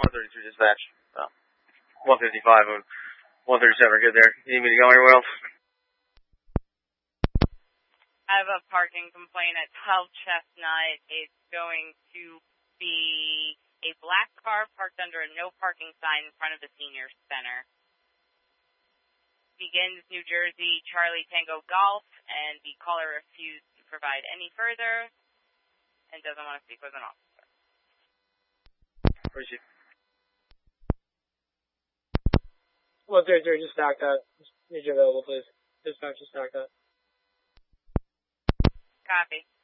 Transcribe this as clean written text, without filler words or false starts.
132 dispatch. 155 and 137 are good there. You need me to go anywhere else? I have a parking complaint at 12 Chestnut. It's going to be a black car parked under a no parking sign in front of the senior center. Begins New Jersey, Charlie Tango Golf, and the caller refused to provide any further and doesn't want to speak with an officer. Appreciate it. 133, just stack that. Need you available, please. Dispatch, just stack that. Copy.